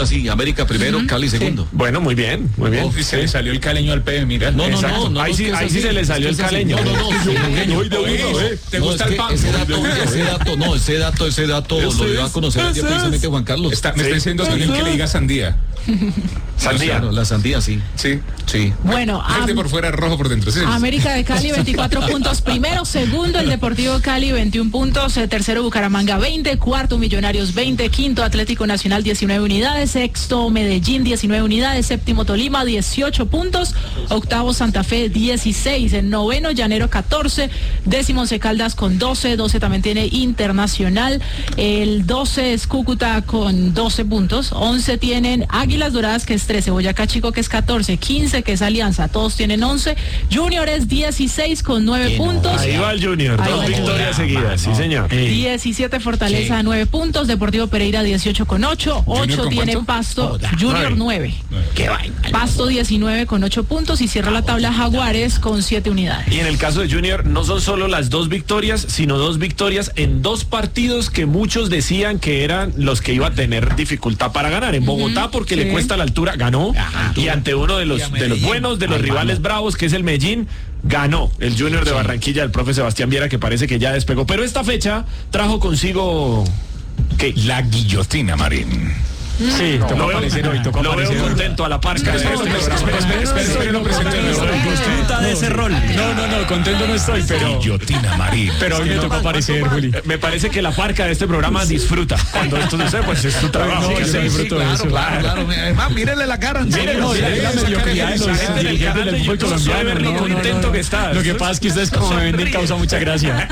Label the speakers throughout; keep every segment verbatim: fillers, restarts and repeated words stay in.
Speaker 1: pongámoslo así, América primero, uh-huh. Cali segundo.
Speaker 2: Sí. Bueno, muy bien, muy bien.
Speaker 3: Oh, y se le salió el caleño al P, mira.
Speaker 1: No, no, no, no.
Speaker 2: Ahí sí, ahí sí se le salió el caleño.
Speaker 1: No, no, no.
Speaker 3: ¿Te gusta el pan?
Speaker 1: Ese dato, ese dato, no, ese dato, ese dato lo dio a conocer ayer precisamente Juan Carlos.
Speaker 3: Está, me está diciendo también que le diga sandía.
Speaker 2: Sandía.
Speaker 1: Claro, la sandía, sí.
Speaker 3: Sí.
Speaker 1: Sí.
Speaker 4: Bueno,
Speaker 3: verde por fuera, rojo por dentro. Sí.
Speaker 4: América de Cali, veinticuatro puntos. Primero, segundo, el Deportivo Cali, veintiún puntos. Tercero, Bucaramanga, veinte. Cuarto, Millonarios, veinte. Quinto, Atlético Nacional, diecinueve unidades. Sexto, Medellín, diecinueve unidades. Séptimo, Tolima, dieciocho puntos. Octavo, Santa Fe, dieciséis. En noveno, Llanero, catorce. Décimo, Once Caldas con doce. doce también tiene Internacional. El doce es Cúcuta con doce puntos. once tienen Águilas Doradas, que es trece. Boyacá Chico, que es catorce. quince, que es Alianza. Todos tienen once. Junior es dieciséis con nueve puntos.
Speaker 2: Ahí va el Junior.
Speaker 4: Ahí
Speaker 2: dos victorias seguidas. Sí, señor.
Speaker 4: diecisiete Fortaleza, sí. nueve puntos. Deportivo Pereira, dieciocho con ocho. ocho tiene cuánto? Pasto. Oh, Junior, nueve. Qué vaina. Pasto, diecinueve con ocho puntos. Y cierra la tabla Jaguares con siete unidades.
Speaker 2: Y en el caso de Junior, no son solo las dos victorias, sino dos victorias en dos partidos que muchos decían que eran los que iba a tener dificultad para ganar. En Bogotá, porque sí. le cuesta la altura, ganó. Ajá, y ante uno de los, de los buenos, de los Ay, rivales mano. bravos, que es el Medellín, ganó el Junior de Barranquilla, el profe Sebastián Viera, que parece que ya despegó. Pero esta fecha trajo consigo ¿qué?
Speaker 3: La guillotina, Marín.
Speaker 2: Sí,
Speaker 3: no,
Speaker 2: tocó
Speaker 3: lo veo,
Speaker 2: aparecer hoy, tocó
Speaker 3: lo
Speaker 2: aparecer
Speaker 3: veo
Speaker 2: hoy.
Speaker 3: contento a la parca.
Speaker 2: Espera, espera, espera, espera, espera, no presente.
Speaker 5: Disfruta de ese rol.
Speaker 2: No, no, no, contento no estoy, pero...
Speaker 3: Guillotina, Marín.
Speaker 2: Pero hoy me tocó aparecer, Juli. Me parece que la parca de este programa disfruta. Cuando esto sucede, pues es tu trabajo.
Speaker 1: No,
Speaker 2: se disfruto de eso.
Speaker 1: Claro, claro. Además, mírenle la cara.
Speaker 2: Mírenle la mediocridad de los dirigentes del fútbol colombiano. Lo contento que estás. Lo que pasa es que ustedes como me venden causa mucha gracia.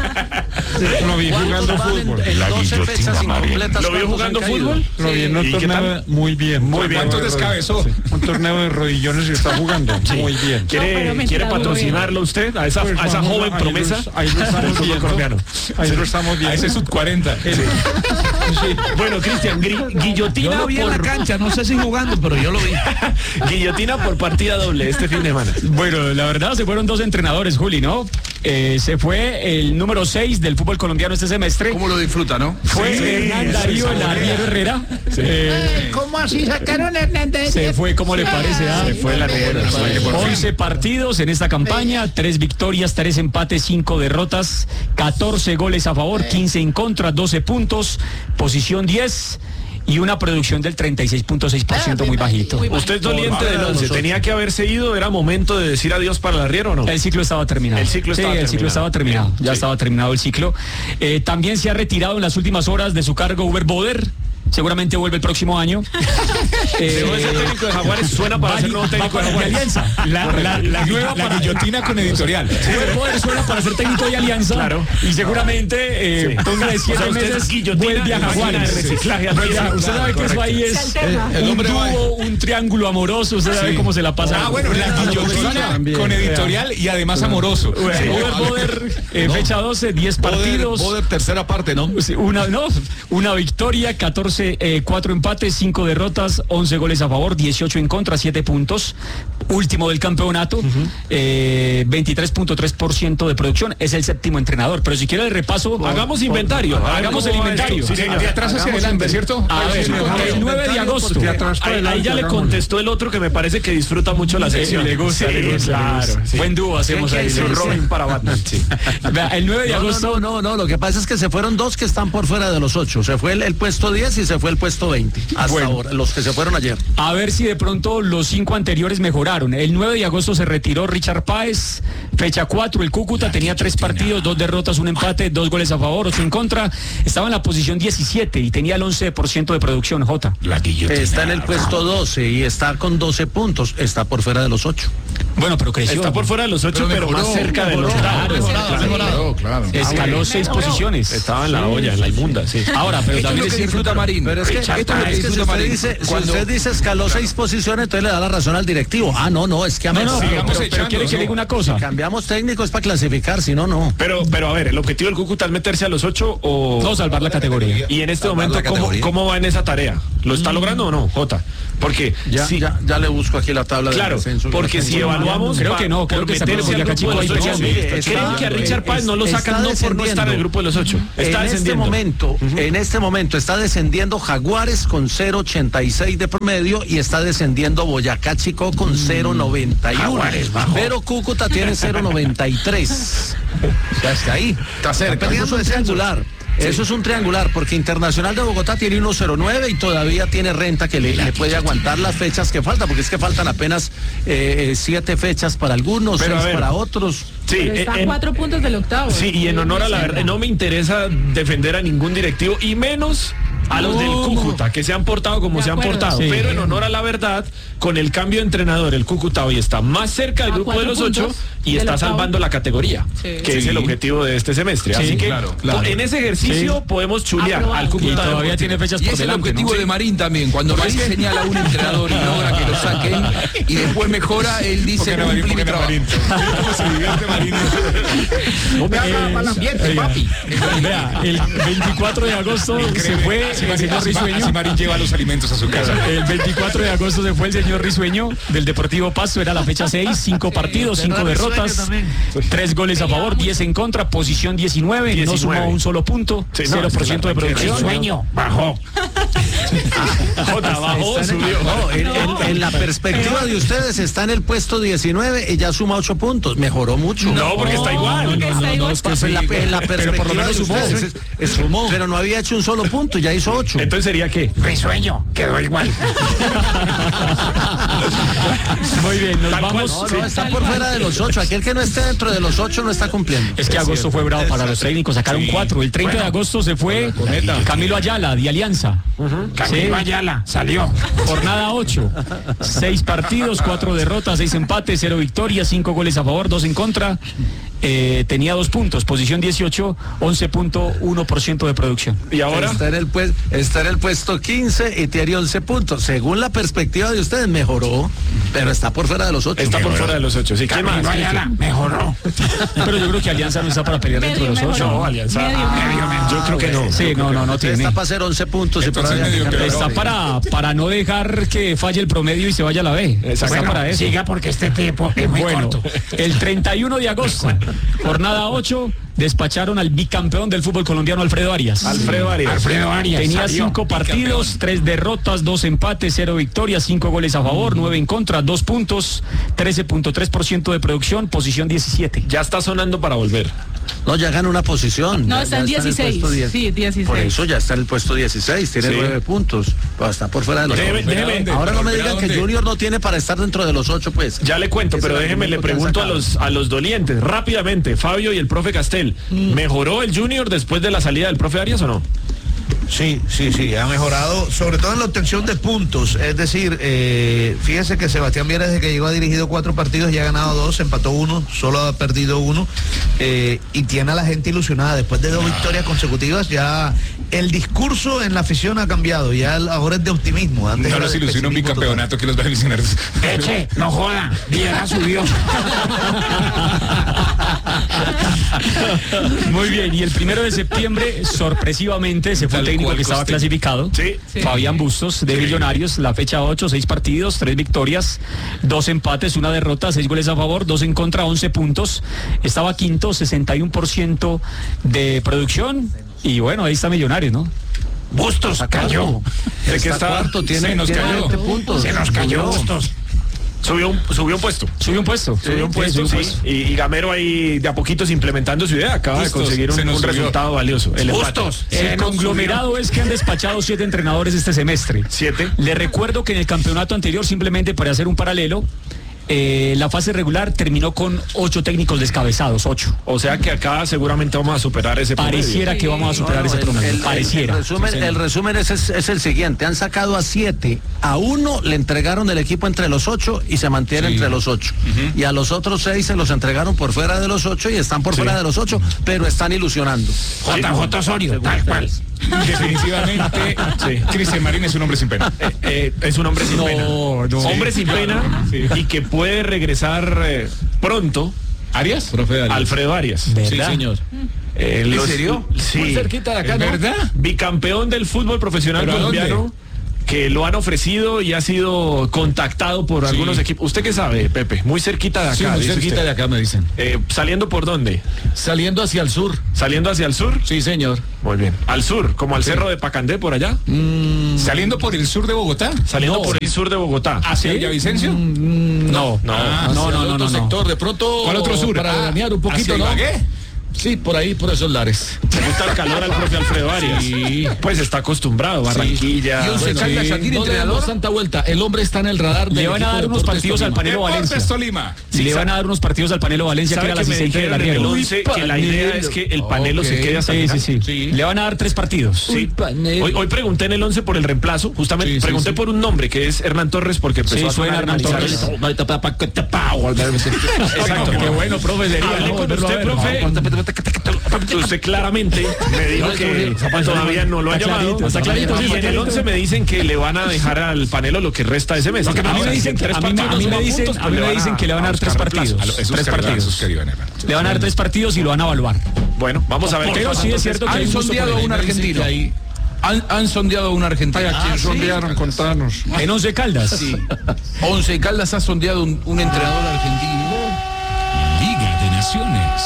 Speaker 3: Lo vi jugando fútbol.
Speaker 1: La guillotina, Marín.
Speaker 2: ¿Lo vi jugando fútbol?
Speaker 6: Lo vi en un torneo muy bien.
Speaker 2: Muy bien.
Speaker 3: ¿Cuántos descabezó?
Speaker 6: Un torneo de rodillones que está jugando. Sí. Muy bien.
Speaker 2: ¿Quiere,
Speaker 4: no,
Speaker 2: ¿quiere patrocinarlo usted a esa,
Speaker 6: pues
Speaker 2: a esa
Speaker 6: vamos,
Speaker 2: joven
Speaker 6: ahí
Speaker 2: promesa?
Speaker 6: Lo, ahí lo estamos viendo.
Speaker 2: Colombiano.
Speaker 6: Ahí lo estamos viendo.
Speaker 3: A ese sub cuarenta.
Speaker 2: Sí. Sí. Bueno, Cristian, guillotina
Speaker 1: yo lo vi
Speaker 2: por...
Speaker 1: en la cancha, no sé si jugando, pero yo lo vi.
Speaker 2: Guillotina por partida doble este fin de semana.
Speaker 5: Bueno, la verdad se fueron dos entrenadores, Juli, ¿no? Eh, se fue el número seis del fútbol colombiano este semestre.
Speaker 1: ¿Cómo lo disfruta, no?
Speaker 5: Fue
Speaker 2: Sí,
Speaker 5: Hernán Darío, el arriero Herrera.
Speaker 1: Sí.
Speaker 5: Eh,
Speaker 4: ¿Cómo así sacaron a Hernández?
Speaker 5: se fue, ¿cómo le parece? Ah?
Speaker 2: Se fue el arriero.
Speaker 5: once partidos en esta campaña, tres victorias, tres empates, cinco derrotas, catorce goles a favor, quince en contra, doce puntos, posición diez y una producción del treinta y seis punto seis por ciento, muy bajito.
Speaker 2: Usted es doliente del once, tenía que haberse ido, era momento de decir adiós para el arriero, ¿o no?
Speaker 5: El ciclo estaba terminado.
Speaker 2: El ciclo estaba
Speaker 5: sí, el
Speaker 2: terminado.
Speaker 5: ciclo estaba terminado. Ya sí. estaba terminado el ciclo. Eh, también se ha retirado en las últimas horas de su cargo Uber Boder. Seguramente vuelve el próximo año.
Speaker 2: eh, Dejó de ser técnico de Jaguares, suena para ser nuevo técnico de Jaguares.
Speaker 5: Alianza. La, la, la,
Speaker 3: nueva la guillotina con editorial.
Speaker 5: Uber Boder suena para ser técnico de Alianza.
Speaker 2: Claro.
Speaker 5: Y seguramente, eh,
Speaker 2: sí.
Speaker 5: póngale siete
Speaker 2: o sea,
Speaker 5: meses, vuelve a Jaguares.
Speaker 2: Reciclaje,
Speaker 5: Vuelve a, usted sabe que eso ahí es
Speaker 1: el
Speaker 5: un dúo, un triángulo amoroso. Usted sabe sí. cómo se la pasa.
Speaker 3: Ah, bueno, la guillotina con editorial y además amoroso.
Speaker 5: Bueno, sí. Uber Boder, eh, no. fecha doce, diez partidos.
Speaker 1: Boder, tercera parte, ¿no?
Speaker 5: Una, no, una victoria, catorce, eh, cuatro empates, cinco derrotas, once goles a favor, dieciocho en contra, siete puntos. Último del campeonato, uh-huh. eh, veintitrés punto tres por ciento de producción. Es el séptimo entrenador. Pero si quiere el repaso,
Speaker 2: por, hagamos inventario.
Speaker 5: Por, hagamos el inventario.
Speaker 3: Sí, de atrás hacia adelante, ¿cierto?
Speaker 5: A ver, el nueve de agosto.
Speaker 2: Ahí, ahí ya le contestó el otro que me parece que disfruta mucho la sección.
Speaker 5: Le gusta, sí, le gusta, claro. Sí. Buen dúo hacemos ahí.
Speaker 2: Robin para Batman. Sí.
Speaker 5: El nueve de agosto.
Speaker 1: No, no, no, no, lo que pasa es que se fueron dos que están por fuera de los ocho. Se fue el, el puesto diez y se fue el puesto veinte. Hasta bueno, ahora, los que se fueron ayer.
Speaker 5: A ver si de pronto los cinco anteriores mejoraron. El nueve de agosto se retiró Richard Páez. Fecha cuatro, el Cúcuta tenía tres partidos, dos derrotas, un empate, dos goles a favor, ocho en contra. Estaba en la posición diecisiete y tenía el once por ciento de producción, Jota.
Speaker 1: La está en el puesto doce y está con doce puntos. Está por fuera de los ocho.
Speaker 5: Bueno, pero creció.
Speaker 2: Está por fuera de los ocho, pero, pero más cerca de los
Speaker 5: claro, claro, claro. Escaló seis posiciones.
Speaker 2: Estaba en la olla, en la inmunda, sí.
Speaker 5: Ahora, pero también
Speaker 1: es
Speaker 5: que
Speaker 1: disfruta Marín. Pero es que, esto es lo que disfruta Marín. Si usted dice escaló seis posiciones, entonces le da la razón al directivo. Ah, no, no, es que a
Speaker 5: no, no,
Speaker 3: pero,
Speaker 5: pero, pero quiere que le diga una cosa.
Speaker 1: Si cambiamos técnicos para clasificar, si no, no.
Speaker 2: Pero, pero a ver, el objetivo del Cúcuta es meterse a los ocho o
Speaker 5: no, salvar la categoría.
Speaker 2: Y en este salvar momento, ¿cómo, ¿cómo va en esa tarea? ¿Lo está mm. logrando o no, Jota? Porque
Speaker 1: ya,
Speaker 2: si,
Speaker 1: ya, ya le busco aquí la tabla
Speaker 2: claro,
Speaker 1: de descenso.
Speaker 2: Porque si evaluamos,
Speaker 5: creo que no, creo que
Speaker 2: meterse al grupo de los ocho, creo que a Richard Páez no lo sacan no por no estar en el grupo de los ocho.
Speaker 1: Está en este momento, en este momento está descendiendo subiendo Jaguares con cero punto ochenta y seis de promedio y está descendiendo Boyacá Chico con cero punto noventa y uno. Pero Cúcuta tiene cero punto noventa y tres. Ya está ahí.
Speaker 7: Está cerca.
Speaker 1: Eso es un triangular. Sí. Eso es un triangular, porque Internacional de Bogotá tiene uno punto cero nueve y todavía tiene renta que le, le puede aguantar las fechas que faltan, porque es que faltan apenas eh, siete fechas para algunos,
Speaker 2: Pero
Speaker 1: seis para otros.
Speaker 2: Sí,
Speaker 4: Pero está a cuatro puntos del octavo.
Speaker 2: Sí, y en honor a la verdad, no me interesa defender a ningún directivo, y menos a los
Speaker 4: no,
Speaker 2: del Cúcuta, que se han portado como
Speaker 4: de
Speaker 2: se han
Speaker 4: acuerdo.
Speaker 2: portado.
Speaker 5: Sí.
Speaker 2: Pero en honor a la verdad, con el cambio de entrenador, el Cúcuta hoy está más cerca del
Speaker 4: A
Speaker 2: grupo de
Speaker 4: cuatro
Speaker 2: los ocho
Speaker 4: puntos
Speaker 2: y
Speaker 4: del
Speaker 2: está
Speaker 4: octavo.
Speaker 2: salvando la categoría,
Speaker 4: Sí.
Speaker 2: que es
Speaker 3: Sí.
Speaker 2: el objetivo de este semestre.
Speaker 5: Sí,
Speaker 2: Así que
Speaker 3: claro, claro.
Speaker 2: en ese ejercicio
Speaker 5: Sí.
Speaker 2: podemos chulear
Speaker 4: Aprobado.
Speaker 2: al
Speaker 5: Y
Speaker 2: Cúcuta.
Speaker 5: todavía
Speaker 2: Deportivo.
Speaker 5: tiene fechas
Speaker 7: Y
Speaker 5: por
Speaker 7: es el
Speaker 5: delante,
Speaker 7: objetivo
Speaker 5: ¿no?
Speaker 7: de Marín también. Cuando Marín señala a un entrenador y logra que lo saquen y después mejora, él dice
Speaker 3: Porque no, Marín,
Speaker 7: cumplí mi
Speaker 3: porque no,
Speaker 7: trabajo.
Speaker 3: Marín. ¿Cómo se divierte Marín?
Speaker 7: No me haga mal ambiente,
Speaker 5: Oiga,
Speaker 7: papi.
Speaker 5: Vea, el veinticuatro de agosto se fue
Speaker 3: Así
Speaker 5: el
Speaker 3: Marín-
Speaker 5: señor
Speaker 3: así Ma-
Speaker 5: Risueño.
Speaker 3: así Marín lleva los alimentos a su casa.
Speaker 5: El veinticuatro de agosto se fue el señor Risueño del Deportivo Pasto, era la fecha seis, cinco partidos, cinco derrotas, tres goles a favor, diez en contra, posición diecinueve, no
Speaker 2: diecinueve.
Speaker 5: sumó un solo punto,
Speaker 2: Sí, no,
Speaker 5: cero por ciento de
Speaker 2: es que la-
Speaker 5: producción.
Speaker 2: Risueño bajó. Jota bajó,
Speaker 1: Está en el-
Speaker 2: subió.
Speaker 1: no, en, en- en la perspectiva de ustedes está en el puesto diecinueve y ya suma ocho puntos. Mejoró mucho.
Speaker 2: No, porque está igual.
Speaker 4: porque está igual.
Speaker 5: es que
Speaker 1: Pues en la, en la
Speaker 5: pero por lo
Speaker 1: perspectiva
Speaker 5: menos
Speaker 1: de
Speaker 5: sumó.
Speaker 1: ustedes es- es- pero no había hecho un solo punto, ya hizo ocho.
Speaker 2: Entonces sería que
Speaker 7: Risueño, quedó igual.
Speaker 5: Muy bien, nos
Speaker 2: Tal cual.
Speaker 5: vamos.
Speaker 1: No, no, está por fuera de los ocho. Aquel que no esté dentro de los ocho no está cumpliendo.
Speaker 5: Es que agosto fue bravo para los técnicos, sacaron cuatro. El treinta de agosto se fue Camilo Ayala, de Alianza.
Speaker 7: Camilo Ayala, salió.
Speaker 5: Jornada ocho. Seis partidos, cuatro derrotas, seis empates, cero victorias, cinco goles a favor, dos en contra. Eh, tenía dos puntos, posición dieciocho, once punto uno por ciento de producción.
Speaker 2: y ahora
Speaker 1: Está en, el pues- está en el puesto quince y tiene once puntos. Según la perspectiva de ustedes, mejoró, pero está por fuera de los ocho.
Speaker 2: está por fuera de los ocho. Sí, ¿quién más?
Speaker 7: Camilo Ayala, mejoró.
Speaker 5: Pero yo creo que Alianza no está para pelear dentro de los
Speaker 4: Medio
Speaker 5: ocho.
Speaker 4: mejor.
Speaker 2: No, Alianza.
Speaker 4: Medio,
Speaker 2: Ah,
Speaker 4: medio.
Speaker 2: yo creo que no.
Speaker 5: Sí, no, no, no
Speaker 1: Está
Speaker 5: tiene.
Speaker 1: para hacer once puntos. y
Speaker 3: Entonces,
Speaker 1: por ahí
Speaker 3: medio
Speaker 1: anda
Speaker 3: que-
Speaker 5: Está para, para no dejar que falle el promedio y se vaya a la B. Está
Speaker 2: Bueno,
Speaker 5: para eso.
Speaker 7: Siga porque este tiempo es muy
Speaker 5: Bueno,
Speaker 7: corto.
Speaker 5: el treinta y uno de agosto, jornada ocho, despacharon al bicampeón del fútbol colombiano, Alfredo Arias.
Speaker 2: Alfredo Arias.
Speaker 7: Alfredo Arias.
Speaker 5: Tenía
Speaker 7: salió.
Speaker 5: cinco partidos, tres derrotas, dos empates, cero victorias, cinco goles a favor, nueve en contra, dos puntos, trece punto tres por ciento de producción, posición diecisiete.
Speaker 2: Ya está sonando para volver.
Speaker 1: No, ya gana una posición.
Speaker 4: No,
Speaker 1: Ya-
Speaker 4: está
Speaker 1: ya
Speaker 4: en
Speaker 1: el
Speaker 4: dieciséis.
Speaker 1: puesto diez.
Speaker 4: Sí, dieciséis.
Speaker 1: Por eso ya está en el puesto dieciséis, tiene
Speaker 2: Sí.
Speaker 1: nueve puntos. Pero está por fuera de los
Speaker 2: Déjeme-
Speaker 1: ocho.
Speaker 2: déjeme-
Speaker 1: Ahora no me
Speaker 3: ¿Pero
Speaker 1: digan que
Speaker 3: dónde?
Speaker 1: Junior no tiene para estar dentro de los ocho, pues.
Speaker 2: Ya le cuento,
Speaker 1: Ese
Speaker 2: pero
Speaker 1: es el
Speaker 2: déjeme, le
Speaker 1: argumento que han
Speaker 2: pregunto a
Speaker 1: sacado.
Speaker 2: los, a los dolientes, rápidamente, Fabio y el profe Castel. ¿Mejoró el Junior después de la salida del profe Arias o no?
Speaker 8: Sí, sí, sí, ha mejorado, sobre todo en la obtención de puntos. Es decir, eh, fíjese que Sebastián Viera, desde que llegó, ha dirigido cuatro partidos y ha ganado dos, empató uno, solo ha perdido uno, eh, y tiene a la gente ilusionada. Después de dos victorias consecutivas, ya el discurso en la afición ha cambiado, ya el- ahora es de optimismo. Antes
Speaker 3: No
Speaker 8: era
Speaker 3: nos
Speaker 8: de
Speaker 3: ilusiona un
Speaker 8: pesimismo
Speaker 3: bicampeonato que los va a ilusionar.
Speaker 7: Eche, no joda. Viera subió.
Speaker 5: Muy bien, y el primero de septiembre, sorpresivamente, se fue el
Speaker 3: Tal
Speaker 5: técnico
Speaker 3: cual,
Speaker 5: que estaba
Speaker 3: Costeño.
Speaker 5: clasificado.
Speaker 2: Sí.
Speaker 4: Sí.
Speaker 5: Fabián Bustos, de Millonarios, la fecha ocho, seis partidos, tres victorias, dos empates, una derrota, seis goles a favor, dos en contra, once puntos. Estaba quinto, sesenta y uno por ciento de producción. Y bueno, ahí está Millonarios, ¿no?
Speaker 7: Bustos cayó.
Speaker 2: ¿De qué
Speaker 1: Está
Speaker 2: está?
Speaker 1: cuarto, tiene,
Speaker 3: Se nos
Speaker 1: tiene
Speaker 3: cayó.
Speaker 1: veinte puntos.
Speaker 7: Se nos cayó Bustos.
Speaker 2: Subió un, subió un puesto.
Speaker 5: Subió un puesto.
Speaker 2: Subió un puesto,
Speaker 5: subió
Speaker 2: sí. Y, y Gamero ahí de a poquitos implementando su idea. Acaba
Speaker 3: Bustos,
Speaker 2: de conseguir un,
Speaker 3: se nos
Speaker 2: un
Speaker 3: subió.
Speaker 2: resultado valioso. El empate.
Speaker 7: Bustos. Se
Speaker 5: El
Speaker 7: nos
Speaker 5: conglomerado es que han despachado siete entrenadores este semestre.
Speaker 2: Siete.
Speaker 5: Le recuerdo que en el campeonato anterior, simplemente para hacer un paralelo, eh, la fase regular terminó con ocho técnicos descabezados, ocho.
Speaker 2: O sea que acá seguramente vamos a superar ese promedio.
Speaker 5: Pareciera que vamos a superar
Speaker 1: No, no,
Speaker 5: ese
Speaker 1: el-
Speaker 5: promedio.
Speaker 1: el-
Speaker 5: Pareciera.
Speaker 1: El resumen,
Speaker 5: Sí, señor.
Speaker 1: el resumen es, es, es el siguiente. Han sacado a siete. A uno le entregaron el equipo entre los ocho y se mantiene
Speaker 3: Sí.
Speaker 1: entre los ocho. Y a los otros seis se los entregaron por fuera de los ocho y están por fuera de los ocho, pero están ilusionando.
Speaker 7: J J Osorio, tal cual.
Speaker 3: Definitivamente, Cristian Marín es un hombre sin pena.
Speaker 2: Eh, eh, es un hombre sin
Speaker 5: No,
Speaker 2: pena.
Speaker 5: no.
Speaker 2: Hombre sin pena
Speaker 3: Sí.
Speaker 2: y que puede regresar eh, pronto.
Speaker 3: ¿Arias? Profe Arias.
Speaker 2: Alfredo Arias.
Speaker 3: Sí,
Speaker 5: ¿Verdad?
Speaker 3: señor.
Speaker 2: Eh,
Speaker 8: ¿En
Speaker 2: los-
Speaker 8: serio?
Speaker 2: Sí.
Speaker 3: Muy cerquita de acá, ¿no? ¿Verdad?
Speaker 2: Bicampeón del fútbol profesional
Speaker 3: ¿Pero a dónde?
Speaker 2: colombiano. que lo han ofrecido y ha sido contactado por sí. algunos equipos. ¿Usted qué sabe, Pepe? Muy cerquita de acá.
Speaker 3: Sí, muy cerquita
Speaker 2: usted.
Speaker 3: de acá, me dicen.
Speaker 2: Eh, ¿Saliendo por dónde?
Speaker 3: Saliendo hacia el sur.
Speaker 2: ¿Saliendo hacia el sur?
Speaker 3: Sí, señor.
Speaker 2: Muy bien. ¿Al sur? ¿Como al
Speaker 3: sí.
Speaker 2: Cerro de Pacandé, por allá?
Speaker 3: Mm, ¿Saliendo por el sur de Bogotá?
Speaker 2: Saliendo
Speaker 3: no.
Speaker 2: por el sur de Bogotá.
Speaker 3: ¿Hacia Villavicencio?
Speaker 2: Mm, no, no.
Speaker 3: Ah,
Speaker 5: no, no, no, no,
Speaker 3: sector, de pronto.
Speaker 5: ¿Cuál otro sur?
Speaker 3: Para veranear un poquito, ¿no? Sí, por ahí, por esos lares.
Speaker 2: ¿Te gusta el calor al profe Alfredo Arias?
Speaker 3: Sí.
Speaker 2: Pues está acostumbrado, Barranquilla.
Speaker 3: Sí. Y Once
Speaker 2: bueno,
Speaker 3: Caldas
Speaker 2: sí.
Speaker 3: ya tiene entrenador. Santa vuelta. El hombre está en el radar.
Speaker 5: Le van a dar unos partidos al Panelo Valencia.
Speaker 3: Tolima.
Speaker 5: Sí, le van a dar unos partidos al Panelo Valencia, que era el asistente de la
Speaker 2: el once, que la idea es que el Panelo okay. se quede hasta
Speaker 5: sí,
Speaker 2: el final.
Speaker 5: Sí, sí, sí. Le van a dar tres partidos.
Speaker 2: Sí. Hoy, hoy pregunté en el once por el reemplazo, justamente sí, pregunté sí, sí. por un nombre que es Hernán Torres, porque empezó
Speaker 5: sí,
Speaker 2: a
Speaker 5: suena Hernán Torres.
Speaker 2: Exacto, qué bueno, profe. Hablé con usted, profe. Usted claramente me dijo que todavía no lo ha llamado. Está clarito. Y en el once me dicen que le van a dejar al Panelo lo que resta de ese mes.
Speaker 5: A mí me dicen que le van a dar tres partidos. Tres partidos. Le van a dar tres partidos y lo van a evaluar.
Speaker 2: Bueno, vamos a ver.
Speaker 5: Pero sí es cierto que
Speaker 3: han sondeado a un argentino. Han, han sondeado a un argentino.
Speaker 6: ¿A quién sondearon? Contanos.
Speaker 5: En Once Caldas.
Speaker 3: Sí. Once Caldas ha sondeado un, un entrenador argentino.
Speaker 5: Liga de Naciones.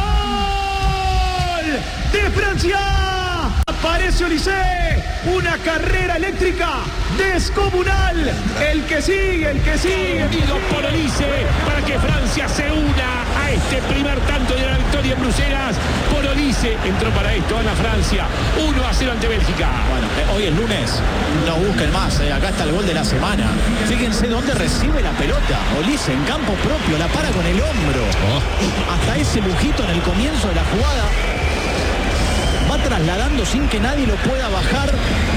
Speaker 9: De Francia aparece Olise, una carrera eléctrica descomunal, el que sigue, el que sigue,
Speaker 10: unido por Olise para que Francia se una a este primer tanto de la victoria en Bruselas. Por Olise entró para esto, gana Francia uno a cero ante Bélgica.
Speaker 11: Bueno, eh, hoy es lunes, no busquen más, eh, acá está el gol de la semana. Fíjense dónde recibe la pelota. Olise en campo propio, la para con el hombro. Oh. Hasta ese lujito en el comienzo de la jugada. Va trasladando sin que nadie lo pueda bajar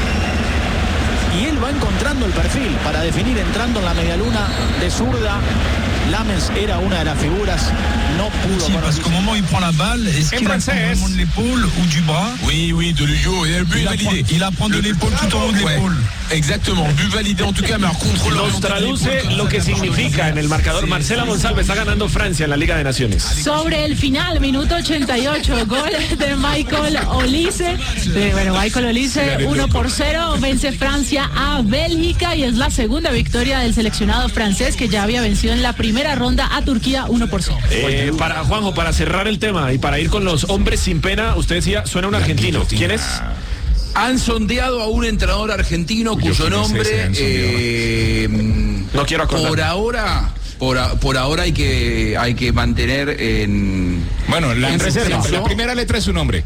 Speaker 11: y él va encontrando el perfil para definir entrando en la medialuna de zurda. Lamens era una de las figuras, no pudo.
Speaker 12: Sí, parce qu'au moment où il prend la balle, est-ce qu'il apprend vraiment de l'épaule ou du bras?
Speaker 13: Oui, oui, de l'eau. Il a but validé.
Speaker 12: Il apprend de l'épaule tout en haut de l'épaule.
Speaker 13: Exactement, but validé en tout cas, mais al contrôle.
Speaker 2: Nos traduce lo que significa en el marcador. Marcela Monsalve está ganando Francia en la Liga de Naciones.
Speaker 4: Sobre el final, minuto ochenta y ocho, gol de Michael Olise. De, bueno, Michael Olise, uno por cero, vence Francia a Bélgica y es la segunda victoria del seleccionado francés que ya había vencido en la primera ronda a Turquía uno por cero.
Speaker 2: Eh, para Juanjo, para cerrar el tema y para ir con los hombres sin pena, usted decía, suena un argentino. ¿Quién es?
Speaker 3: Han sondeado a un entrenador argentino Uy, cuyo nombre eh,
Speaker 2: no quiero acordar.
Speaker 3: Por ahora, por, a, por ahora hay que hay que mantener en
Speaker 5: bueno la, en reserva. La primera letra es su nombre.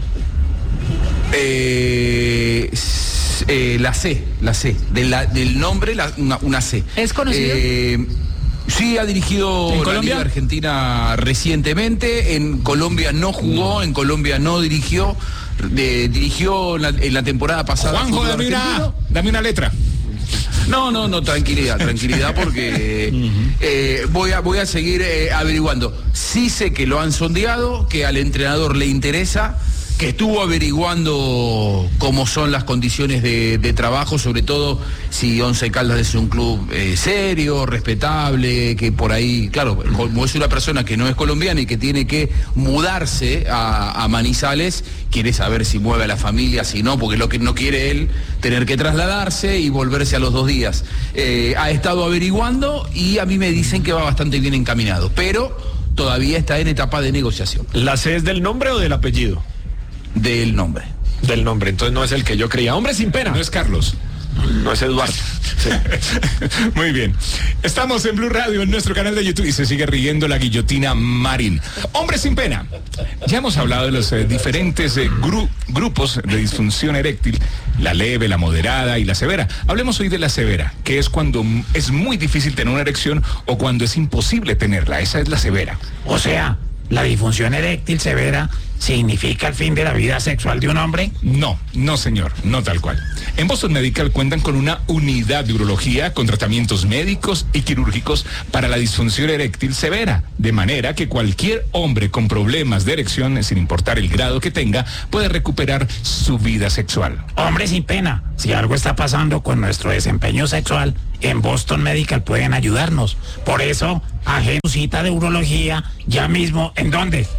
Speaker 3: Eh, eh, la C, la C de la, del nombre la, una, una C.
Speaker 4: ¿Es conocido?
Speaker 3: Eh, Sí, ha dirigido
Speaker 5: ¿En
Speaker 3: la
Speaker 5: Colombia?
Speaker 3: Liga Argentina recientemente. En Colombia no jugó, no. en Colombia no dirigió. De, dirigió en la, en la temporada pasada.
Speaker 5: Juanjo, dame una, dame una letra.
Speaker 3: No, no, no, tranquilidad, tranquilidad porque uh-huh. eh, voy a voy a seguir eh, averiguando. Sí sé que lo han sondeado, que al entrenador le interesa, que estuvo averiguando cómo son las condiciones de, de trabajo, sobre todo si Once Caldas es un club eh, serio, respetable, que por ahí, claro, como es una persona que no es colombiana y que tiene que mudarse a, a Manizales, quiere saber si mueve a la familia, si no, porque lo que no quiere él, tener que trasladarse y volverse a los dos días. Eh, ha estado averiguando y a mí me dicen que va bastante bien encaminado, pero todavía está en etapa de negociación.
Speaker 2: ¿La C es del nombre o del apellido?
Speaker 3: Del nombre.
Speaker 2: Del nombre, entonces no es el que yo creía. Hombre sin pena.
Speaker 5: No es Carlos.
Speaker 2: No es Eduardo. Sí.
Speaker 5: Muy bien. Estamos en Blue Radio, en nuestro canal de YouTube, y se sigue riendo la guillotina Marín. Hombre sin pena. Ya hemos hablado de los eh, diferentes eh, gru- grupos de disfunción eréctil, la leve, la moderada y la severa. Hablemos hoy de la severa, que es cuando es muy difícil tener una erección o cuando es imposible tenerla. Esa es la severa.
Speaker 14: O sea, ¿la disfunción eréctil severa significa el fin de la vida sexual de un hombre?
Speaker 5: No, no señor, no tal cual. En Boston Medical cuentan con una unidad de urología con tratamientos médicos y quirúrgicos para la disfunción eréctil severa, de manera que cualquier hombre con problemas de erección, sin importar el grado que tenga, puede recuperar su vida sexual.
Speaker 14: Hombre sin pena, si algo está pasando con nuestro desempeño sexual, en Boston Medical pueden ayudarnos. Por eso, agenda su cita de urología ya mismo. ¿En dónde?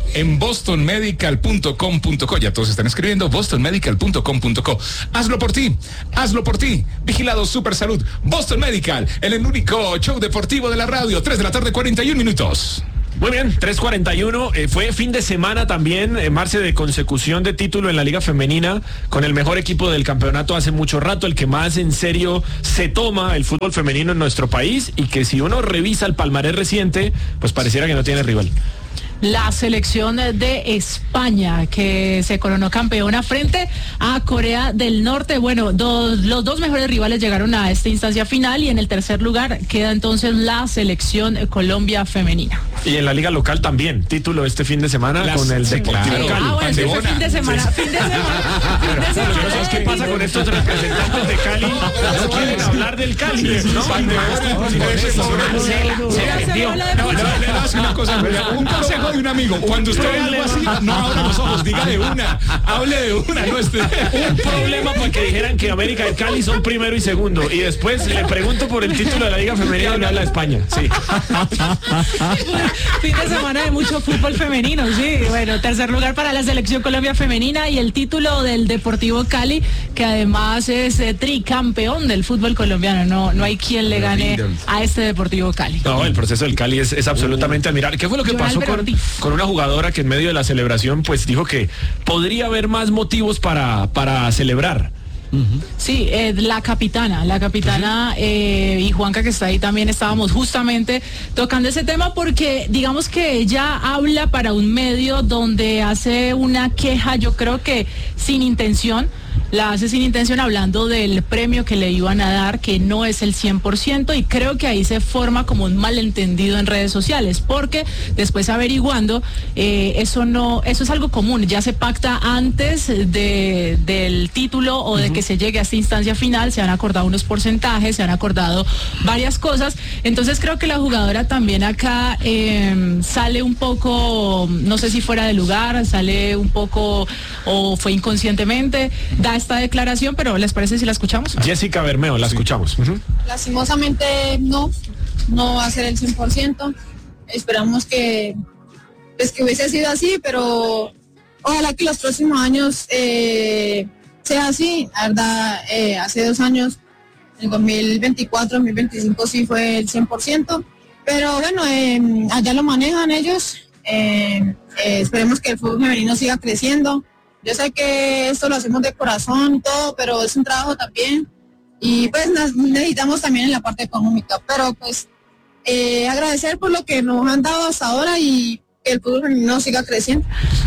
Speaker 13: en boston medical punto com punto co. Ya todos están escribiendo boston medical punto com punto co. Hazlo por ti, hazlo por ti. Vigilado Super Salud. Boston Medical, el único show deportivo de la radio. tres de la tarde, cuarenta y un minutos.
Speaker 2: Muy bien, tres cuarenta y uno, eh, fue fin de semana también, eh, Marce, de consecución de título en la Liga Femenina, con el mejor equipo del campeonato hace mucho rato, el que más en serio se toma el fútbol femenino en nuestro país, y que si uno revisa el palmarés reciente, pues pareciera que no tiene rival.
Speaker 4: La selección de España, que se coronó campeona frente a Corea del Norte. Bueno, dos, los dos mejores rivales llegaron a esta instancia final, y en el tercer lugar queda entonces la selección Colombia femenina.
Speaker 2: Y en la liga local también, título este fin de semana Las, con el sí, Deportivo
Speaker 4: claro.
Speaker 2: Cali.
Speaker 4: Ah, bueno, sí, fue fin de semana, sí. fin de semana, fin de semana.
Speaker 2: Yo no sé qué pasa con estos representantes de Cali, no quieren hablar del Cali, ¿no?
Speaker 13: Un consejo de un amigo, cuando usted vea algo así, no abra los ojos, diga de una, hable de una, no esté.
Speaker 2: Un problema para que dijeran que América y Cali son primero y segundo, y después le pregunto por el título de la Liga Femenina y me habla de España, sí.
Speaker 4: Fin de semana de mucho fútbol femenino, sí. Bueno, tercer lugar para la selección Colombia femenina, y el título del Deportivo Cali, que además es eh, tricampeón del fútbol colombiano. No, no hay quien le gane a este Deportivo Cali.
Speaker 2: No, el proceso del Cali es, es absolutamente admirable. ¿Qué fue lo que
Speaker 4: Joan
Speaker 2: pasó con, con una jugadora que en medio de la celebración pues dijo que podría haber más motivos para, para celebrar?
Speaker 4: Uh-huh. Sí, eh, la capitana, la capitana uh-huh. eh, y Juanca, que está ahí también, estábamos justamente tocando ese tema, porque digamos que ella habla para un medio donde hace una queja, yo creo que sin intención, la hace sin intención, hablando del premio que le iban a dar, que no es el cien por ciento, y creo que ahí se forma como un malentendido en redes sociales, porque después averiguando, eh, eso no, eso es algo común, ya se pacta antes de, del título o de uh-huh. que se llegue a esta instancia final, se han acordado unos porcentajes, se han acordado varias cosas. Entonces creo que la jugadora también acá eh, sale un poco, no sé si fuera de lugar, sale un poco o fue inconscientemente, da esta declaración, pero ¿les parece si la escuchamos?
Speaker 2: Jessica Bermeo, la sí. escuchamos. Uh-huh.
Speaker 15: Lastimosamente no, no va a ser el cien por ciento. Esperamos que, pues, que hubiese sido así, pero ojalá que los próximos años eh, sea así. La verdad, eh, hace dos años, en dos mil veinticuatro, dos mil veinticinco sí fue el cien por ciento, pero bueno, eh, allá lo manejan ellos. Eh, eh, esperemos que el fútbol femenino siga creciendo. Yo sé que esto lo hacemos de corazón y todo, pero es un trabajo también, y pues necesitamos también en la parte económica, pero pues eh, agradecer por lo que nos han dado hasta ahora y que el fútbol femenino siga creciendo.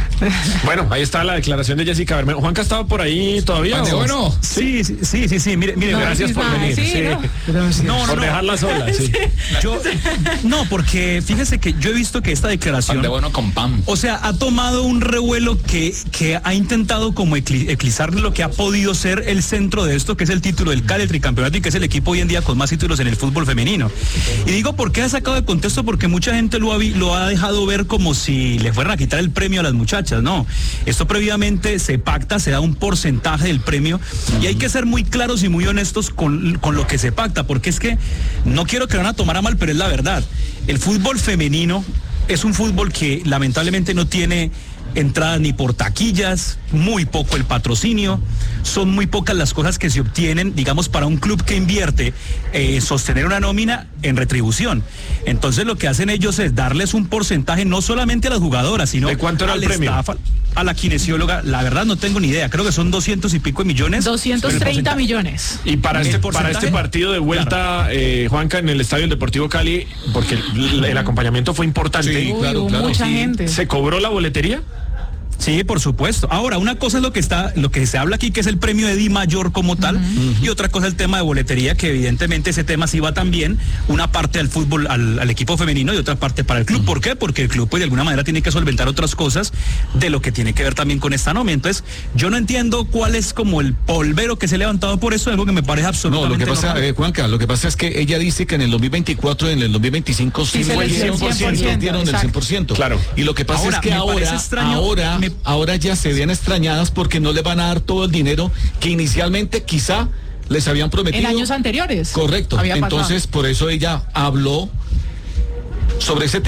Speaker 2: Bueno, ahí está la declaración de Jessica Bermeo. ¿Juanca estaba por ahí todavía?
Speaker 5: ¿O? Bueno, sí, sí, sí, sí, sí. Mire, mire,
Speaker 2: no, gracias
Speaker 5: sí,
Speaker 2: por
Speaker 5: ah,
Speaker 2: venir.
Speaker 5: Sí,
Speaker 2: sí.
Speaker 5: No, no,
Speaker 2: por
Speaker 5: no,
Speaker 2: dejarla sola. Sí.
Speaker 5: Yo, no, porque fíjese que yo he visto que esta declaración,
Speaker 13: pan de bueno con pan.
Speaker 5: O sea, ha tomado un revuelo que, que ha intentado como eclipsar lo que ha podido ser el centro de esto, que es el título del Cali, el tricampeonato, y que es el equipo hoy en día con más títulos en el fútbol femenino. Y digo, ¿por qué ha sacado de contexto? Porque mucha gente lo ha, lo ha dejado ver como si le fueran a quitar el premio a las muchachas. No, esto previamente se pacta, se da un porcentaje del premio, y hay que ser muy claros y muy honestos con, con lo que se pacta, porque es que no quiero que lo van a tomar a mal, pero es la verdad. El fútbol femenino es un fútbol que lamentablemente no tiene entradas ni por taquillas, muy poco el patrocinio, son muy pocas las cosas que se obtienen, digamos, para un club que invierte eh, sostener una nómina en retribución. Entonces lo que hacen ellos es darles un porcentaje no solamente a las jugadoras, sino
Speaker 2: ¿de cuánto era el premio?
Speaker 5: Staff, a la kinesióloga, la verdad no tengo ni idea, creo que son doscientos y pico de millones.
Speaker 4: doscientos treinta millones.
Speaker 2: Y para este, para este partido de vuelta, claro. eh, Juanca, en el Estadio del Deportivo Cali, porque el, el acompañamiento fue importante.
Speaker 5: Sí, claro,
Speaker 4: Uy,
Speaker 5: claro.
Speaker 4: Mucha
Speaker 5: sí.
Speaker 4: gente.
Speaker 2: ¿Se cobró la boletería?
Speaker 5: Sí, por supuesto. Ahora, una cosa es lo que está, lo que se habla aquí, que es el premio de Di Mayor como tal, uh-huh. y otra cosa el tema de boletería, que evidentemente ese tema sí va también, una parte al fútbol, al, al equipo femenino, y otra parte para el club. Uh-huh. ¿Por qué? Porque el club pues de alguna manera tiene que solventar otras cosas de lo que tiene que ver también con esta nómina. Entonces, yo no entiendo cuál es como el polvero que se ha levantado por eso, algo que me parece absolutamente
Speaker 16: No, lo que pasa, eh, Juanca, lo que pasa es que ella dice que en el dos mil veinticuatro y en el dos mil veinticinco sí, sí fue el cien por ciento, dieron el cien por ciento.
Speaker 2: Claro.
Speaker 16: Y lo que pasa ahora, es que ahora,
Speaker 5: extraño,
Speaker 16: ahora,
Speaker 5: me...
Speaker 16: ahora ya se vean extrañadas porque no les van a dar todo el dinero que inicialmente quizá les habían prometido.
Speaker 4: En años anteriores.
Speaker 16: Correcto. Entonces, por eso ella habló sobre ese tema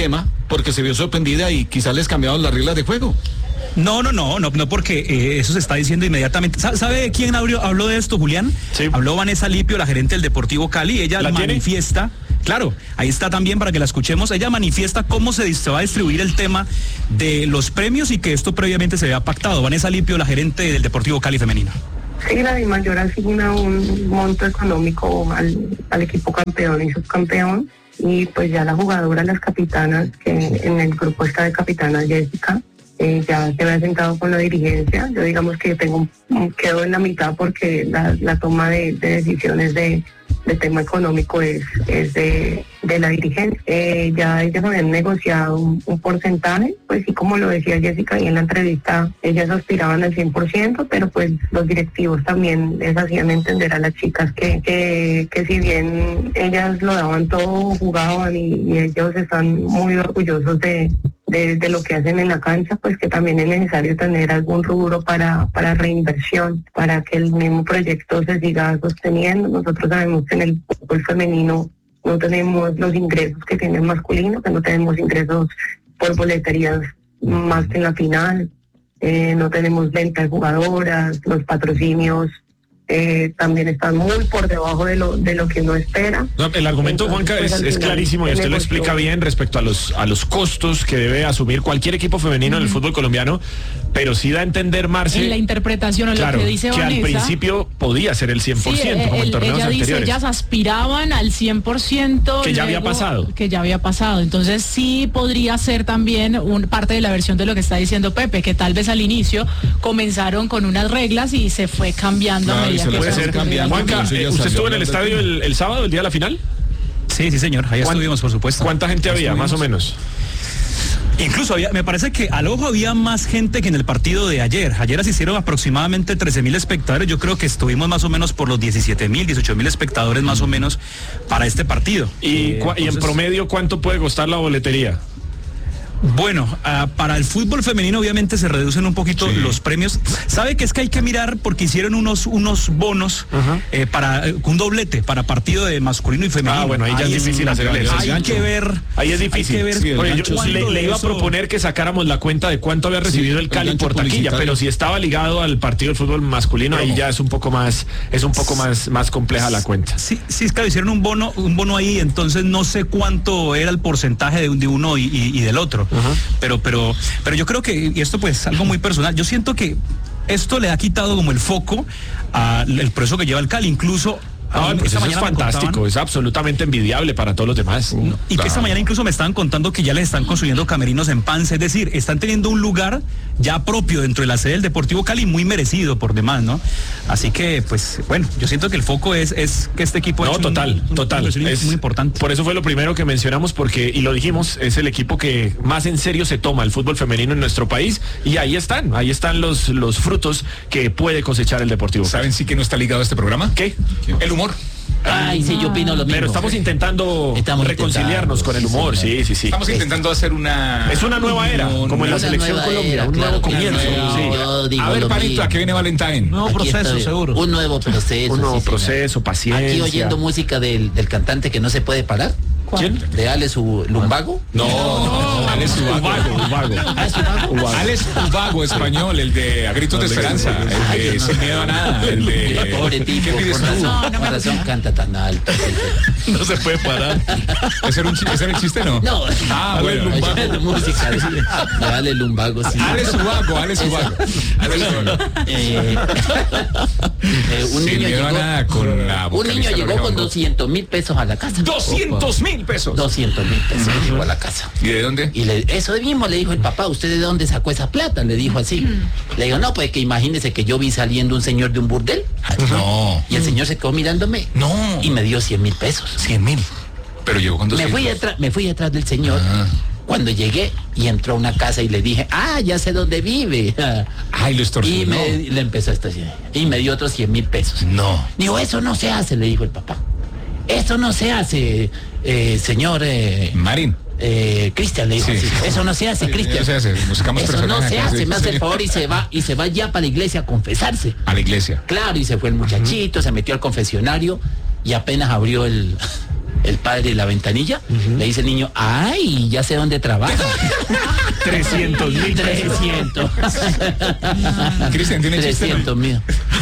Speaker 16: porque se vio sorprendida y quizás les cambiaron las reglas de juego.
Speaker 17: No, no, no, no, no, porque eh, eso se está diciendo inmediatamente. ¿Sabe, sabe quién abrió, habló de esto, Julián?
Speaker 2: Sí.
Speaker 17: Habló Vanessa Lipio, la gerente del Deportivo Cali. Ella
Speaker 2: ¿La
Speaker 17: manifiesta, tiene? Claro, ahí está también para que la escuchemos. Ella manifiesta cómo se, se va a distribuir el tema de los premios y que esto previamente se había pactado. Vanessa Lipio, la gerente del Deportivo Cali femenino.
Speaker 18: Sí, la DIMAYOR asigna un monto económico al, al equipo campeón y subcampeón, y pues ya la jugadora, las capitanas, que en el grupo está de capitana Jessica, eh, ya se había sentado con la dirigencia. Yo digamos que tengo quedo en la mitad porque la, la toma de, de decisiones de, de tema económico es, es de, de la dirigencia. Eh, ya ellas habían negociado un, un porcentaje, pues sí, como lo decía Jessica ahí en la entrevista, ellas aspiraban al cien por ciento, pero pues los directivos también les hacían entender a las chicas que, que, que si bien ellas lo daban todo, jugaban y, y ellos están muy orgullosos de De, de lo que hacen en la cancha, pues que también es necesario tener algún rubro para, para reinversión, para que el mismo proyecto se siga sosteniendo. Nosotros sabemos que en el fútbol femenino no tenemos los ingresos que tiene el masculino, que no tenemos ingresos por boleterías más que en la final, eh, no tenemos venta de jugadoras, los patrocinios Eh, también están muy por debajo de lo de lo que uno espera.
Speaker 2: No, el argumento,
Speaker 18: Entonces,
Speaker 2: Juanca,
Speaker 18: pues,
Speaker 2: es,
Speaker 18: al
Speaker 2: es
Speaker 18: final,
Speaker 2: clarísimo y usted lo
Speaker 18: negoció.
Speaker 2: explica bien respecto a los a los costos que debe asumir cualquier equipo femenino en el fútbol colombiano, pero sí da a entender, Marce,
Speaker 4: En la interpretación o
Speaker 2: claro,
Speaker 4: lo que dice
Speaker 2: que
Speaker 4: Vanessa,
Speaker 2: al principio podía ser el cien por ciento,
Speaker 4: sí,
Speaker 2: como en
Speaker 4: el-
Speaker 2: torneos
Speaker 4: ella dice,
Speaker 2: anteriores.
Speaker 4: ellas aspiraban al cien por ciento.
Speaker 2: Que ya había
Speaker 4: luego-
Speaker 2: pasado.
Speaker 4: Que ya había pasado. Entonces sí podría ser también un, parte de la versión de lo que está diciendo Pepe, que tal vez al inicio comenzaron con unas reglas y se fue cambiando a
Speaker 2: Claro, y
Speaker 4: medida
Speaker 2: se
Speaker 4: que
Speaker 2: puede
Speaker 4: se
Speaker 2: ser
Speaker 4: fue
Speaker 2: cambiando. Juanca,
Speaker 4: cambiando.
Speaker 2: eh, ¿usted estuvo en el estadio el, el sábado, el día de la final?
Speaker 17: Sí, sí, señor, ahí
Speaker 2: ¿Cuán-
Speaker 17: estuvimos, por supuesto.
Speaker 2: ¿Cuánta gente
Speaker 17: Ahí
Speaker 2: había, más o
Speaker 17: estuvimos.
Speaker 2: menos?
Speaker 17: Incluso había, me parece que al ojo había más gente que en el partido de ayer. Ayer asistieron aproximadamente trece mil espectadores. Yo creo que estuvimos más o menos por los diecisiete mil, dieciocho mil espectadores más o menos para este partido.
Speaker 2: ¿Y,
Speaker 17: Eh,
Speaker 2: cua- y en
Speaker 17: entonces-
Speaker 2: promedio cuánto puede costar la boletería?
Speaker 17: Bueno, ah, para el fútbol femenino obviamente se reducen un poquito los premios. ¿Sabe que es que hay que mirar porque hicieron unos unos bonos eh, para eh, un doblete para partido de masculino y femenino?
Speaker 2: Ah, bueno, ahí ya es difícil hacerle eso.
Speaker 17: Hay que ver.
Speaker 2: Ahí es difícil.
Speaker 17: Hay que ver
Speaker 2: Sí, Oye, yo
Speaker 17: cuándo
Speaker 2: le, le
Speaker 17: de
Speaker 2: iba a
Speaker 17: eso-
Speaker 2: proponer que sacáramos la cuenta de cuánto había recibido
Speaker 16: Sí,
Speaker 2: el Cali
Speaker 16: el gancho
Speaker 2: por taquilla,
Speaker 16: publicitario.
Speaker 2: pero si estaba ligado al partido del fútbol masculino, ahí ya es un poco más, es un poco más, más compleja la cuenta.
Speaker 17: Sí, sí, es que hicieron un bono, un bono ahí, entonces no sé cuánto era el porcentaje de, un- de uno y, y- y del otro. Pero, pero, pero yo creo que, y esto pues algo muy personal, yo siento que esto le ha quitado como el foco al proceso que lleva el Cali, incluso.
Speaker 2: No, el
Speaker 17: esta
Speaker 2: proceso es
Speaker 17: mañana me
Speaker 2: fantástico,
Speaker 17: contaban-
Speaker 2: es absolutamente envidiable para todos los demás.
Speaker 17: Y que esta mañana incluso me estaban contando que ya les están construyendo camerinos en Pance, es decir, están teniendo un lugar ya propio dentro de la sede del Deportivo Cali, muy merecido por demás, ¿no? Así que, pues, bueno, yo siento que el foco es, es que este equipo ha
Speaker 2: No,
Speaker 17: hecho
Speaker 2: total,
Speaker 17: un- un-
Speaker 2: total.
Speaker 17: una inversión
Speaker 2: Es
Speaker 17: muy importante.
Speaker 2: Por eso fue lo primero que mencionamos, porque, y lo dijimos, es el equipo que más en serio se toma el fútbol femenino en nuestro país, y ahí están, ahí están los, los frutos que puede cosechar el Deportivo.
Speaker 13: ¿Saben sí que no está ligado a este programa?
Speaker 2: ¿Qué?
Speaker 13: El humor.
Speaker 19: Ay, sí, yo opino lo mismo.
Speaker 2: Pero estamos intentando
Speaker 19: Estamos
Speaker 2: reconciliarnos
Speaker 19: intentando,
Speaker 2: con el
Speaker 19: sí,
Speaker 2: humor,
Speaker 19: señor.
Speaker 2: sí, sí, sí.
Speaker 13: Estamos intentando hacer una...
Speaker 2: Es una nueva era, como en la
Speaker 19: Una
Speaker 2: selección
Speaker 19: nueva
Speaker 2: Colombia,
Speaker 19: era,
Speaker 2: un
Speaker 19: claro,
Speaker 2: nuevo
Speaker 19: una
Speaker 2: comienzo.
Speaker 19: nueva-
Speaker 2: sí.
Speaker 19: yo digo
Speaker 13: A ver,
Speaker 19: lo
Speaker 13: Panito,
Speaker 19: mismo.
Speaker 13: ¿a qué viene Valentine?
Speaker 8: Nuevo
Speaker 19: Aquí
Speaker 8: proceso,
Speaker 19: estoy.
Speaker 8: seguro.
Speaker 19: Un nuevo proceso.
Speaker 2: Un nuevo
Speaker 19: sí, señor.
Speaker 2: proceso, paciencia.
Speaker 19: Aquí oyendo música del, del cantante que no se puede parar.
Speaker 2: ¿Quién?
Speaker 19: De Alex U- Lumbago.
Speaker 13: No, no, Alex Ubago.
Speaker 2: Ubago.
Speaker 19: Ah, es Ubago.
Speaker 13: Alex Ubago, español, el de A Gritos de Esperanza, el de Sin Miedo a Nada, el de...
Speaker 19: Pobre tipo,
Speaker 13: ¿Qué pides
Speaker 19: por
Speaker 13: tú?
Speaker 19: razón, por razón canta tan alto.
Speaker 16: No se puede parar.
Speaker 13: ¿Ese era, un chi- ese era el chiste, no?
Speaker 19: No,
Speaker 13: Ah, bueno.
Speaker 19: oyendo música de, de Alex Lumbago. Sí.
Speaker 13: Alex Ubago, Alex
Speaker 19: Eso.
Speaker 13: Ubago. Alex Ubago.
Speaker 19: Eh, eh, un
Speaker 13: Sin
Speaker 19: niño
Speaker 13: Miedo a
Speaker 19: llegó,
Speaker 13: Nada con la
Speaker 19: un
Speaker 13: vocalista
Speaker 19: niño llegó
Speaker 13: Lorena
Speaker 19: con
Speaker 13: Bangó.
Speaker 19: doscientos mil pesos a la casa.
Speaker 13: ¡Doscientos mil pesos!
Speaker 19: doscientos mil pesos llegó a la casa.
Speaker 13: ¿Y de dónde?
Speaker 19: Y le, eso mismo le dijo el papá, ¿usted de dónde sacó esa plata? Le dijo así. Le digo, no, pues que imagínese que yo vi saliendo un señor de un burdel.
Speaker 13: No.
Speaker 19: Y el señor se quedó mirándome.
Speaker 13: No.
Speaker 19: Y me dio cien mil pesos.
Speaker 13: Cien mil. Pero llegó con
Speaker 19: Me
Speaker 13: doscientos.
Speaker 19: fui, detrás, me fui detrás del señor.
Speaker 13: Ah.
Speaker 19: Cuando llegué y entró a una casa y le dije, ah, ya sé dónde vive.
Speaker 13: Ay, lo
Speaker 19: Y
Speaker 13: extorsionó.
Speaker 19: me, le empezó a estacionar. Y me dio otros cien mil pesos.
Speaker 13: No.
Speaker 19: Digo, eso no se hace, le dijo el papá. Eso no se hace, eh, señor... Eh,
Speaker 13: Marín.
Speaker 19: eh, Cristian, le dijo
Speaker 13: Sí.
Speaker 19: así. Eso no se hace, Cristian.
Speaker 13: No se hace, buscamos
Speaker 19: Eso no
Speaker 13: personajes,
Speaker 19: se hace,
Speaker 13: sí,
Speaker 19: me hace
Speaker 13: sí.
Speaker 19: el favor y se va, y se va ya para la iglesia a confesarse.
Speaker 13: A la iglesia.
Speaker 19: Claro, y se fue el muchachito, se metió al confesionario y apenas abrió el, el padre de la ventanilla, uh-huh. le dice el niño, ay, ya sé dónde trabaja.
Speaker 2: trescientos mil.
Speaker 19: trescientos.
Speaker 13: Cristian, ¿tiene
Speaker 19: trescientos mil.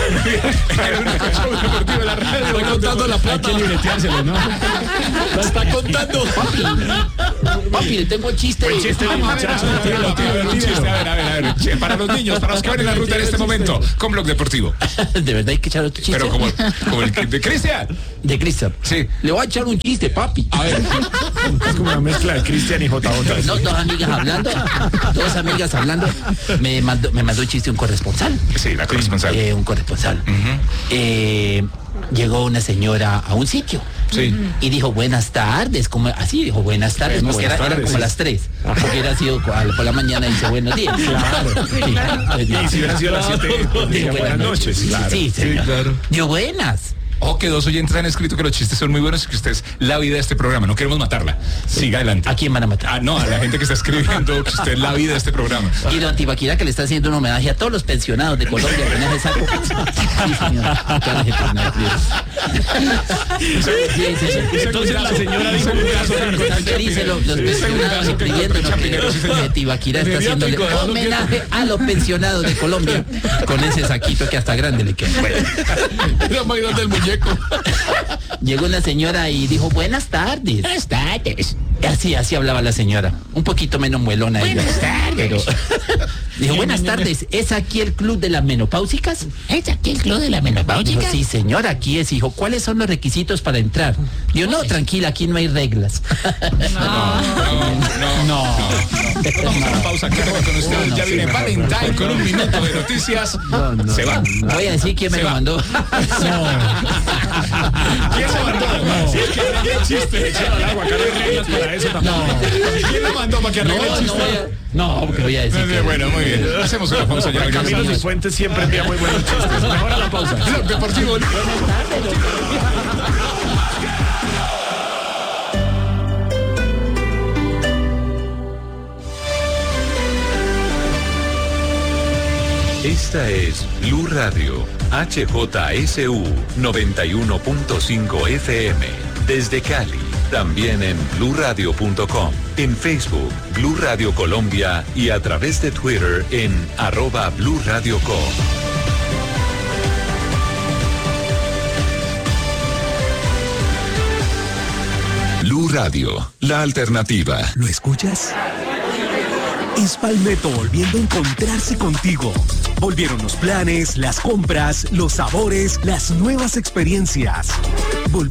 Speaker 16: Estoy contando la plata.
Speaker 5: Hay que libreteárselo, ¿no?
Speaker 16: La está contando.
Speaker 19: Papi, papi, le tengo chiste.
Speaker 2: Buen chiste,
Speaker 13: A ver, a ver, a ver, a ver. Che, para los niños, para los que van en la ruta en este momento, con Blog Deportivo.
Speaker 19: De verdad hay que echar otro chiste.
Speaker 13: Pero como, como el de Cristian.
Speaker 19: De Cristian.
Speaker 13: Sí.
Speaker 19: Le voy a echar un chiste, papi.
Speaker 13: A ver.
Speaker 2: Es como una mezcla de Cristian y J J.
Speaker 19: No, dos amigas hablando, dos amigas hablando. Me mandó, me mandó un chiste un corresponsal.
Speaker 13: Sí, la corresponsal.
Speaker 19: Eh, un corresponsal.
Speaker 13: Uh-huh.
Speaker 19: Eh, llegó una señora a un sitio.
Speaker 13: Sí.
Speaker 19: Y dijo, buenas tardes, como así dijo, buenas tardes,
Speaker 2: Buenas
Speaker 19: porque era,
Speaker 2: tardes,
Speaker 19: era como
Speaker 2: sí.
Speaker 19: las tres. Porque hubiera sido al- por la mañana y dice buenos días.
Speaker 2: Claro.
Speaker 19: Sí.
Speaker 2: Y si hubiera sido a las siete,
Speaker 19: Sí,
Speaker 2: buenas noches. Claro.
Speaker 19: Sí, señor.
Speaker 16: Sí, claro.
Speaker 19: Yo, buenas.
Speaker 13: O que dos oyentes han escrito que los chistes son muy buenos y que usted es la vida de este programa. No queremos matarla. Siga adelante.
Speaker 19: ¿A quién van a matar?
Speaker 13: Ah, no, a la gente que está escribiendo que usted es la vida de este programa.
Speaker 19: Y don Tibaquira que le está haciendo un homenaje a todos los pensionados de Colombia con ese saco. Sí, señor. Claro, sí, sí, sí.
Speaker 2: Entonces la señora dijo un brazo
Speaker 19: ¿Qué dice los, los pensionados escribiéndonos que, que Tibaquira está haciéndole homenaje a los pensionados de Colombia con ese saquito que hasta grande le queda? Bueno.
Speaker 16: La mayor del muñeco.
Speaker 19: Llegó una señora y dijo, buenas tardes. Buenas tardes. Así, así hablaba la señora. Un poquito menos muelona. Buenas ella, tardes. Pero dijo, buenas tardes. ¿Es aquí el club de las menopáusicas? ¿Es aquí el club de las menopáusicas? Dijo, sí, señora, aquí es. Dijo, ¿cuáles son los requisitos para entrar? Dijo, no, tranquila, aquí no hay reglas.
Speaker 13: No, no, no. Vamos a una pausa, quédate con ustedes.
Speaker 19: No,
Speaker 13: Ya
Speaker 19: sí,
Speaker 13: viene
Speaker 19: no,
Speaker 13: Valentine
Speaker 19: no,
Speaker 13: con
Speaker 19: no.
Speaker 13: un minuto de noticias.
Speaker 19: No, no,
Speaker 13: Se va.
Speaker 19: no voy a decir quién me
Speaker 13: Se
Speaker 19: lo
Speaker 13: va.
Speaker 19: mandó.
Speaker 13: ¿Quién se mandó? Si es que arregle el chiste.
Speaker 2: Echado al agua, acá no hay reglas para eso tampoco.
Speaker 13: ¿Quién lo mandó para que arregle el
Speaker 19: No, no
Speaker 13: chiste?
Speaker 19: voy a, no, porque voy a decir que...
Speaker 13: Bueno, muy bien. Hacemos una pausa. Ya
Speaker 2: Camilo
Speaker 13: regresamos.
Speaker 2: Cifuentes siempre envía muy buenos chistes. Mejor a la pausa.
Speaker 13: Blog Deportivo.
Speaker 20: Esta es Blue Radio, H J S U noventa y uno punto cinco F M, desde Cali. También en blue radio punto com, en Facebook, Blue Radio Colombia y a través de Twitter en arroba Blue Radio Co. Blue Radio, la alternativa.
Speaker 21: ¿Lo escuchas? Es Palmetto volviendo a encontrarse contigo. Volvieron los planes, las compras, los sabores, las nuevas experiencias. Volvió